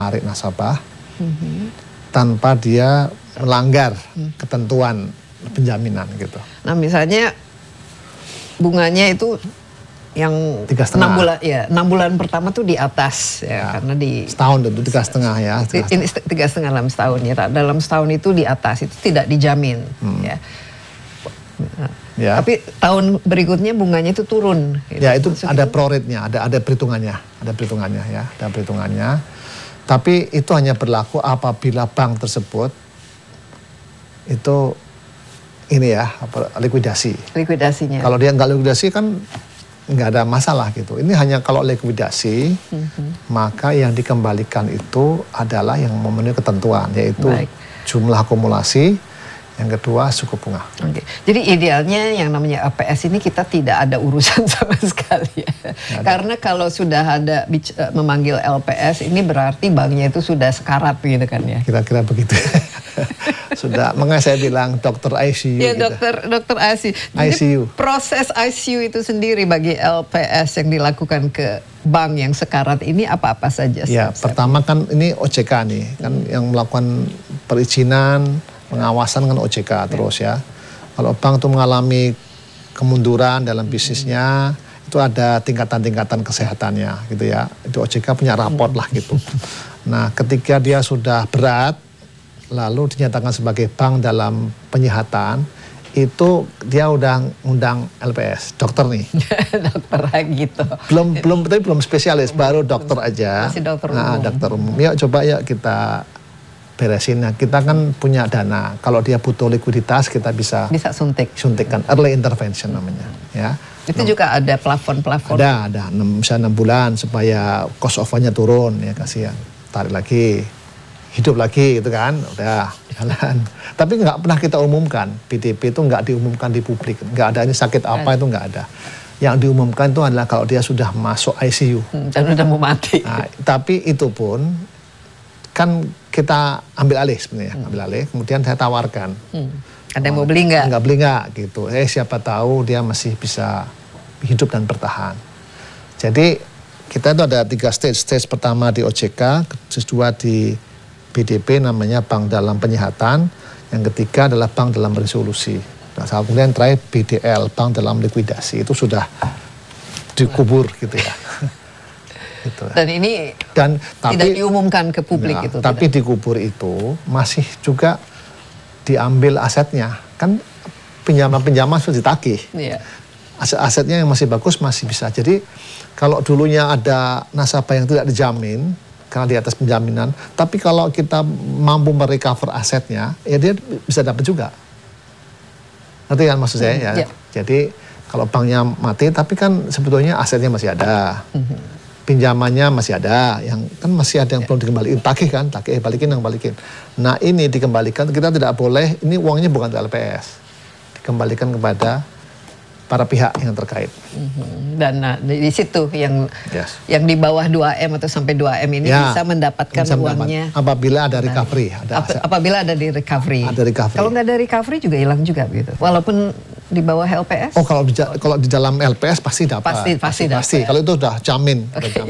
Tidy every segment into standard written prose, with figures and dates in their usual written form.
menarik nasabah tanpa dia melanggar ketentuan penjaminan gitu. Nah misalnya bunganya itu yang 3,5. 6 bulan, ya 6 bulan pertama tuh di atas ya, karena di setahun itu 3,5 ya. Ini 3,5 dalam setahun ya. Dalam setahun itu di atas itu tidak dijamin ya. Ya. Tapi tahun berikutnya bunganya itu turun. Gitu. Ya itu ada pro-rate-nya, ada perhitungannya, ya, ada perhitungannya. Tapi itu hanya berlaku apabila bank tersebut itu ini ya likuidasi. Likuidasinya. Kalau dia nggak likuidasi kan nggak ada masalah gitu. Ini hanya kalau likuidasi, maka yang dikembalikan itu adalah yang memenuhi ketentuan, yaitu jumlah akumulasi. Yang kedua suku bunga. Oke. Jadi idealnya yang namanya LPS ini kita tidak ada urusan sama sekali ya. Karena kalau sudah ada memanggil LPS ini berarti banknya itu sudah sekarat gitu kan ya. Kira-kira begitu. Sudah, makanya saya bilang dokter ICU. Ya gitu. dokter ICU. ICU. Proses ICU itu sendiri bagi LPS yang dilakukan ke bank yang sekarat ini apa-apa saja? Ya, pertama kan ini OJK nih, kan yang melakukan perizinan, pengawasan kan OJK terus ya. Kalau bank itu mengalami kemunduran dalam bisnisnya, itu ada tingkatan-tingkatan kesehatannya gitu ya. Itu OJK punya raport lah gitu. Nah, ketika dia sudah berat, lalu dinyatakan sebagai bank dalam penyihatan, itu dia udah undang LPS, dokter nih. Dokter gitu. Belum spesialis, baru dokter aja. Masih dokter umum. Nah, dokter umum. Yuk coba ya kita beresin. Nah, kita kan punya dana. Kalau dia butuh likuiditas, kita bisa suntikkan. Early intervention namanya. Ya. Itu juga ada plafon-plafon. Ada. Misalnya 6 bulan supaya cost of fund-nya turun. Ya kasihan. Tarik lagi, hidup lagi gitu kan. Udah jalan. Tapi nggak pernah kita umumkan. PDP itu nggak diumumkan di publik. Nggak ada ini sakit apa itu nggak ada. Yang diumumkan itu adalah kalau dia sudah masuk ICU. Dan udah mau mati. Nah, tapi itu pun kan kita ambil alih sebenarnya, kemudian saya tawarkan. Ada yang mau beli nggak? Nggak beli nggak gitu. Siapa tahu dia masih bisa hidup dan bertahan. Jadi kita itu ada 3 stage. Stage pertama di OJK, stage 2 di BDP namanya bank dalam penyihatan, yang ketiga adalah bank dalam resolusi. Nah, kemudian terakhir BDL, bank dalam likuidasi. Itu sudah dikubur gitu ya. Gitu. Dan ini tapi, tidak diumumkan ke publik ya, itu. Tapi dikubur itu masih juga diambil asetnya. Kan pinjaman-pinjaman sudah ditagih. Iya. Aset-asetnya yang masih bagus masih bisa. Jadi kalau dulunya ada nasabah yang tidak dijamin karena di atas penjaminan, tapi kalau kita mampu merecover asetnya, ya dia bisa dapat juga. Ngerti kan maksud saya ya? Jadi kalau banknya mati, tapi kan sebetulnya asetnya masih ada. Pinjamannya masih ada, yang kan masih ada yang belum dikembalikan, balikin. Nah ini dikembalikan, kita tidak boleh, ini uangnya bukan untuk LPS, dikembalikan kepada para pihak yang terkait. Dan di situ yang di bawah 2M atau sampai 2M ini bisa mendapatkan uangnya. Apabila ada recovery. Apabila ada di recovery. Kalau nggak ada recovery juga hilang juga gitu. Walaupun di bawah LPS? Oh kalau di dalam LPS pasti dapat. Pasti. Kalau itu sudah jamin.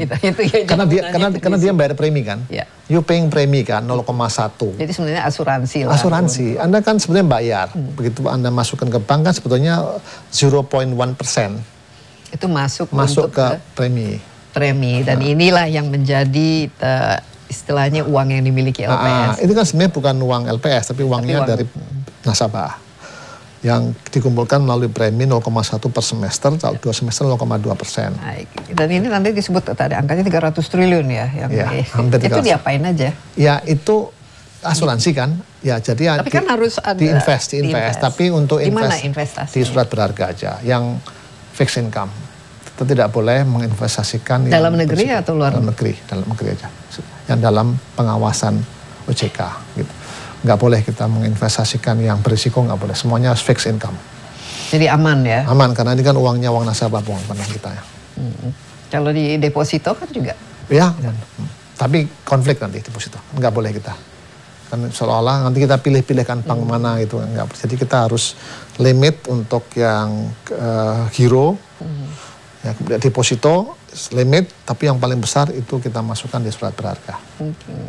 Karena dia bayar premi kan. You paying premi kan 0,1. Jadi sebenarnya asuransi lah. Asuransi. Anda kan sebenarnya bayar. Begitu Anda masukkan ke bank kan sebetulnya 0,1%. Itu masuk ke premi. Dan inilah yang menjadi istilahnya uang yang dimiliki LPS. Itu kan sebenarnya bukan uang LPS, tapi uangnya dari nasabah. Yang dikumpulkan melalui premi 0,1 per semester, kalau 2 semester 0,2%. Dan ini nanti disebut tadi angkanya 300 triliun ya. Hampir 300. Itu diapain aja? Ya itu asuransi kan. Ya jadi tapi kan harus ada diinvest. Tapi untuk investasi di surat berharga aja, yang fixed income. Kita tidak boleh menginvestasikan dalam negeri atau luar negeri? Dalam negeri aja. Yang dalam pengawasan OJK gitu. Nggak boleh kita menginvestasikan yang berisiko, nggak boleh. Semuanya harus fixed income. Jadi aman ya? Aman, karena ini kan uangnya uang nasabah, uang penuh kita ya. Kalau di deposito kan juga? Ya, tapi konflik nanti deposito. Nggak boleh kita. Kan seolah-olah nanti kita pilih-pilihkan bank mana gitu. Nggak. Jadi kita harus limit untuk yang giro, ya, kemudian deposito, limit, tapi yang paling besar itu kita masukkan di surat berharga.